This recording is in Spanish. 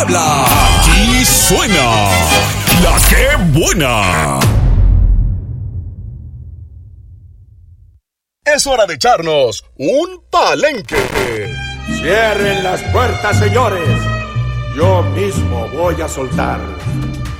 Puebla. Aquí suena La Que Buena. Es hora de echarnos un palenque. Cierren las puertas, señores. Yo mismo voy a soltar.